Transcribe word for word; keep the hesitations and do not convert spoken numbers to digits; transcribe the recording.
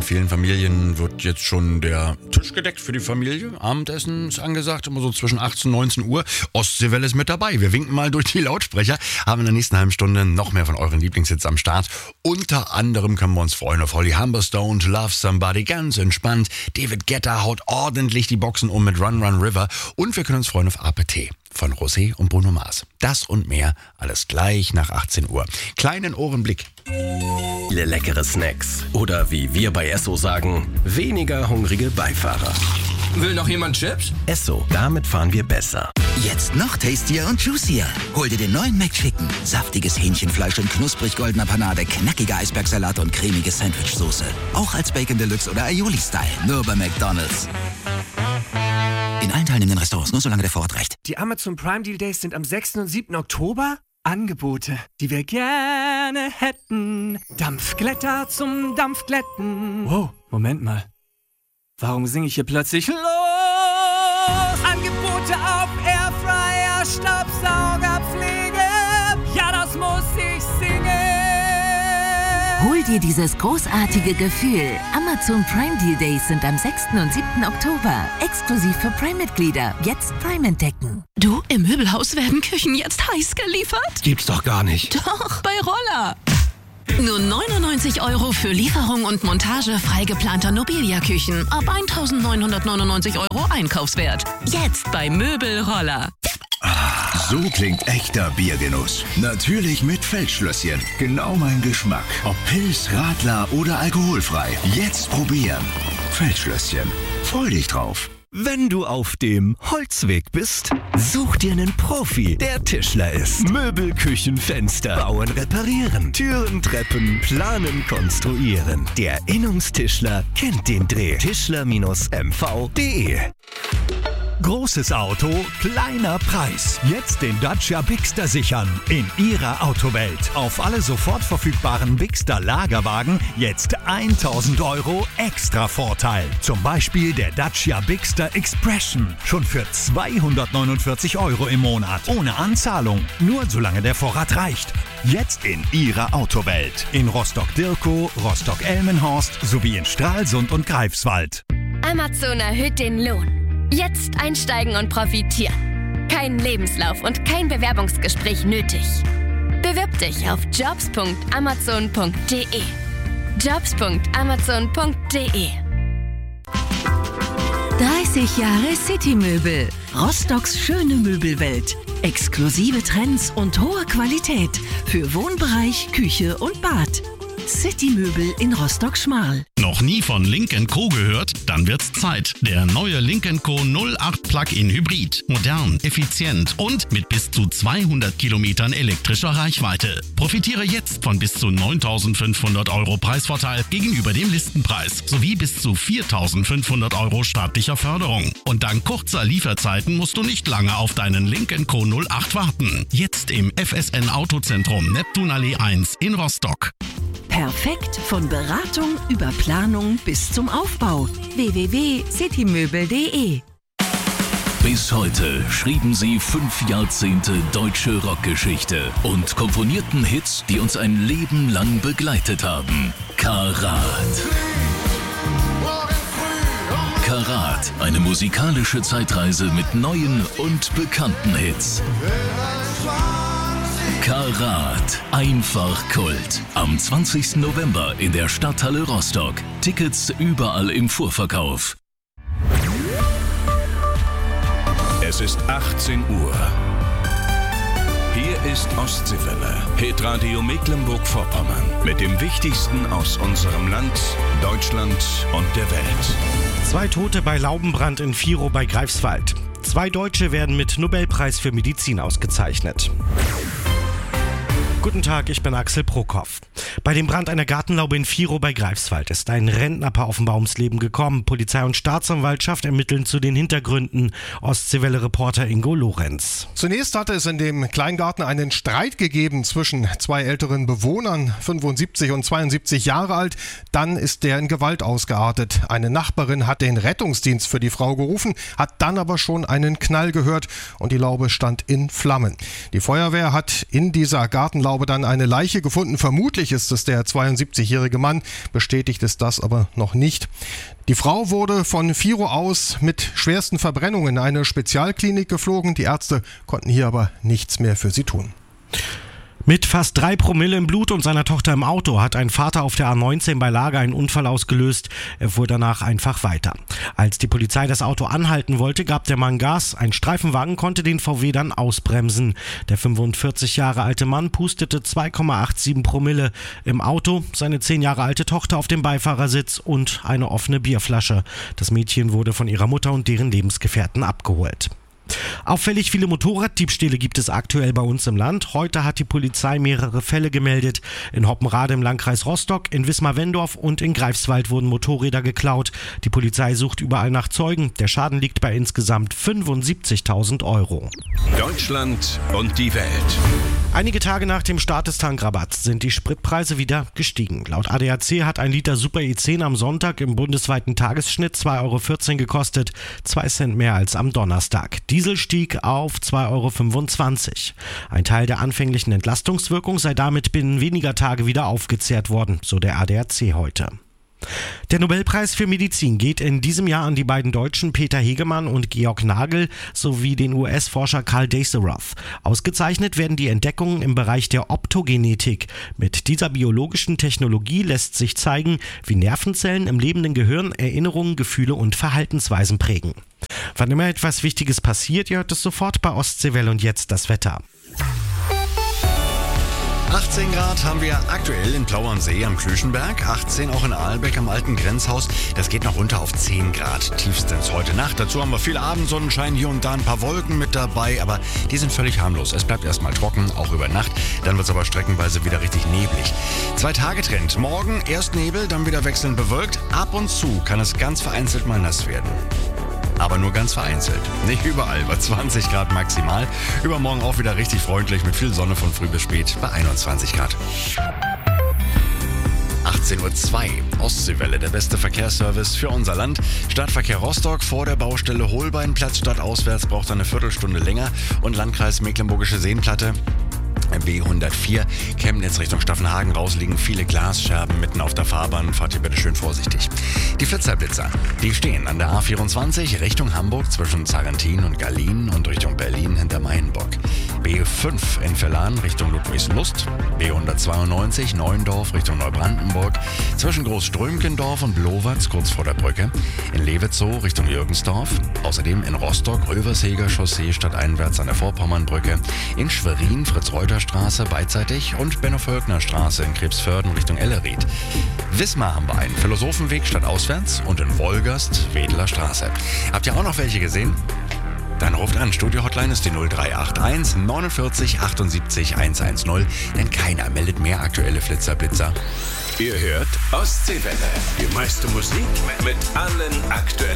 vielen Familien wird jetzt schon der Tisch gedeckt für die Familie. Abendessen ist angesagt, immer so zwischen achtzehn und neunzehn Uhr. Ostseewelle ist mit dabei. Wir winken mal durch die Lautsprecher. Haben in der nächsten halben Stunde noch mehr von euren Lieblingshits am Start. Unter anderem können wir uns freuen auf Holly Humberstone, Love Somebody, ganz entspannt. David Guetta haut ordentlich die Boxen um mit Run Run River. Und wir können uns freuen auf A P T von Rosé und Bruno Mars. Das und mehr, alles gleich nach achtzehn Uhr. Kleinen Ohrenblick. Viele leckere Snacks. Oder wie wir bei Esso sagen, weniger hungrige Beifahrer. Will noch jemand Chips? Esso, damit fahren wir besser. Jetzt noch tastier und juicier. Hol dir den neuen McChicken. Saftiges Hähnchenfleisch in knusprig goldener Panade, knackiger Eisbergsalat und cremige Sandwichsoße. Auch als Bacon Deluxe oder Aioli-Style. Nur bei McDonald's. In allen teilnehmenden Restaurants, nur solange der Vorrat reicht. Die Amazon Prime Deal Days sind am sechsten und siebten Oktober. Angebote, die wir gerne hätten. Dampfglätter zum Dampfglätten. Wow, Moment mal. Warum singe ich hier plötzlich los? Angebote auf Airfryer, Staubsaugerpflege. Ja, das muss ich singen. Hol dir dieses großartige Gefühl. Amazon Prime Deal Days sind am sechsten und siebten Oktober. Exklusiv für Prime-Mitglieder. Jetzt Prime entdecken. Du, im Möbelhaus werden Küchen jetzt heiß geliefert? Gibt's doch gar nicht. Doch, bei Roller. Nur neunundneunzig Euro für Lieferung und Montage frei geplanter Nobilia-Küchen. Ab eintausendneunhundertneunundneunzig Euro Einkaufswert. Jetzt bei Möbelroller. So klingt echter Biergenuss. Natürlich mit Feldschlösschen. Genau mein Geschmack. Ob Pils, Radler oder alkoholfrei. Jetzt probieren. Feldschlösschen. Freu dich drauf. Wenn du auf dem Holzweg bist, such dir einen Profi, der Tischler ist. Möbel, Küchen, Fenster, bauen, reparieren, Türen, Treppen, planen, konstruieren. Der Innungstischler kennt den Dreh. Tischler M V punkt de. Großes Auto, kleiner Preis. Jetzt den Dacia Bigster sichern. In Ihrer Autowelt. Auf alle sofort verfügbaren Bigster Lagerwagen jetzt tausend Euro extra Vorteil. Zum Beispiel der Dacia Bigster Expression. Schon für zweihundertneunundvierzig Euro im Monat. Ohne Anzahlung. Nur solange der Vorrat reicht. Jetzt in Ihrer Autowelt. In Rostock-Dirkow, Rostock-Elmenhorst sowie in Stralsund und Greifswald. Amazon erhöht den Lohn. Jetzt einsteigen und profitieren. Kein Lebenslauf und kein Bewerbungsgespräch nötig. Bewirb dich auf jobs punkt amazon punkt de. jobs punkt amazon punkt de. dreißig Jahre City-Möbel. Rostocks schöne Möbelwelt. Exklusive Trends und hohe Qualität für Wohnbereich, Küche und Bad. City-Möbel in Rostock-Schmarl. Noch nie von Lynk and Co gehört? Dann wird's Zeit. Der neue Lynk and Co null acht Plug-in Hybrid. Modern, effizient und mit bis zu zweihundert Kilometern elektrischer Reichweite. Profitiere jetzt von bis zu neuntausendfünfhundert Euro Preisvorteil gegenüber dem Listenpreis sowie bis zu viertausendfünfhundert Euro staatlicher Förderung. Und dank kurzer Lieferzeiten musst du nicht lange auf deinen Lynk and Co null acht warten. Jetzt im F S N Autozentrum Neptunallee eins in Rostock. Perfekt von Beratung über Planung bis zum Aufbau. w w w punkt citymöbel punkt de. Bis heute schrieben sie fünf Jahrzehnte deutsche Rockgeschichte und komponierten Hits, die uns ein Leben lang begleitet haben. Karat. Karat, eine musikalische Zeitreise mit neuen und bekannten Hits. Karat, einfach Kult. Am zwanzigsten November in der Stadthalle Rostock. Tickets überall im Vorverkauf. Es ist achtzehn Uhr. Hier ist Ostseewelle, Hitradio Mecklenburg-Vorpommern. Mit dem Wichtigsten aus unserem Land, Deutschland und der Welt. Zwei Tote bei Laubenbrand in Virow bei Greifswald. Zwei Deutsche werden mit Nobelpreis für Medizin ausgezeichnet. Guten Tag, ich bin Axel Prokop. Bei dem Brand einer Gartenlaube in Virow bei Greifswald ist ein Rentnerpaar offenbar ums Leben gekommen. Polizei und Staatsanwaltschaft ermitteln zu den Hintergründen. Ostseewelle-Reporter Ingo Lorenz. Zunächst hatte es in dem Kleingarten einen Streit gegeben zwischen zwei älteren Bewohnern, fünfundsiebzig und zweiundsiebzig Jahre alt. Dann ist der in Gewalt ausgeartet. Eine Nachbarin hat den Rettungsdienst für die Frau gerufen, hat dann aber schon einen Knall gehört und die Laube stand in Flammen. Die Feuerwehr hat in dieser Gartenlaube Hubschrauber dann eine Leiche gefunden. Vermutlich ist es der zweiundsiebzigjährige Mann, bestätigt ist das aber noch nicht. Die Frau wurde von Viro aus mit schwersten Verbrennungen in eine Spezialklinik geflogen. Die Ärzte konnten hier aber nichts mehr für sie tun. Mit fast drei Promille im Blut und seiner Tochter im Auto hat ein Vater auf der A neunzehn bei Lager einen Unfall ausgelöst. Er fuhr danach einfach weiter. Als die Polizei das Auto anhalten wollte, gab der Mann Gas. Ein Streifenwagen konnte den V W dann ausbremsen. Der fünfundvierzig Jahre alte Mann pustete zwei Komma siebenundachtzig Promille im Auto, seine zehn Jahre alte Tochter auf dem Beifahrersitz und eine offene Bierflasche. Das Mädchen wurde von ihrer Mutter und deren Lebensgefährten abgeholt. Auffällig viele Motorraddiebstähle gibt es aktuell bei uns im Land. Heute hat die Polizei mehrere Fälle gemeldet. In Hoppenrade im Landkreis Rostock, in Wismar-Wendorf und in Greifswald wurden Motorräder geklaut. Die Polizei sucht überall nach Zeugen. Der Schaden liegt bei insgesamt fünfundsiebzigtausend Euro. Deutschland und die Welt. Einige Tage nach dem Start des Tankrabatts sind die Spritpreise wieder gestiegen. Laut A D A C hat ein Liter Super E zehn am Sonntag im bundesweiten Tagesschnitt zwei Euro vierzehn gekostet, zwei Cent mehr als am Donnerstag. Diesel stieg auf zwei Euro fünfundzwanzig. Ein Teil der anfänglichen Entlastungswirkung sei damit binnen weniger Tage wieder aufgezehrt worden, so der A D A C heute. Der Nobelpreis für Medizin geht in diesem Jahr an die beiden Deutschen Peter Hegemann und Georg Nagel sowie den U S-Forscher Carl Daceroth. Ausgezeichnet werden die Entdeckungen im Bereich der Optogenetik. Mit dieser biologischen Technologie lässt sich zeigen, wie Nervenzellen im lebenden Gehirn Erinnerungen, Gefühle und Verhaltensweisen prägen. Wann immer etwas Wichtiges passiert, ihr hört es sofort bei Ostseewelle und jetzt das Wetter. achtzehn Grad haben wir aktuell in Plauernsee am Klüschenberg, achtzehn auch in Aalbeck am alten Grenzhaus. Das geht noch runter auf zehn Grad, tiefstens heute Nacht. Dazu haben wir viel Abendsonnenschein, hier und da ein paar Wolken mit dabei, aber die sind völlig harmlos. Es bleibt erstmal trocken, auch über Nacht. Dann wird es aber streckenweise wieder richtig neblig. Zwei Tage Trend. Morgen erst Nebel, dann wieder wechselnd bewölkt. Ab und zu kann es ganz vereinzelt mal nass werden. Aber nur ganz vereinzelt. Nicht überall, bei zwanzig Grad maximal. Übermorgen auch wieder richtig freundlich mit viel Sonne von früh bis spät bei einundzwanzig Grad. achtzehn Uhr zwei, Ostseewelle, der beste Verkehrsservice für unser Land. Stadtverkehr Rostock vor der Baustelle Holbeinplatz stadtauswärts braucht eine Viertelstunde länger und Landkreis Mecklenburgische Seenplatte. B hundertvier, Chemnitz Richtung Staffenhagen raus liegen viele Glasscherben mitten auf der Fahrbahn. Fahrt ihr bitte schön vorsichtig. Die Flitzerblitzer, die stehen an der A vierundzwanzig Richtung Hamburg zwischen Zarrentin und Gallien und Richtung Berlin hinter Mainburg. B fünf in Verlan Richtung Ludwigslust. B hundertzweiundneunzig Neuendorf Richtung Neubrandenburg zwischen Großströmkendorf und Blowatz kurz vor der Brücke. In Lewitzow Richtung Jürgensdorf. Außerdem in Rostock Röverseger Chaussee stadteinwärts an der Vorpommernbrücke. In Schwerin Fritz-Reuter Straße beidseitig und Benno-Völkner-Straße in Krebsförden Richtung Ellerried. Wismar haben wir einen Philosophenweg stadtauswärts und in Wolgast Wedler Straße. Habt ihr auch noch welche gesehen? Dann ruft an. Studio-Hotline ist die null drei acht eins neunundvierzig achtundsiebzig hundertzehn, denn keiner meldet mehr aktuelle Flitzerblitzer. Ihr hört Ostseewelle. Die meiste Musik mit allen aktuellen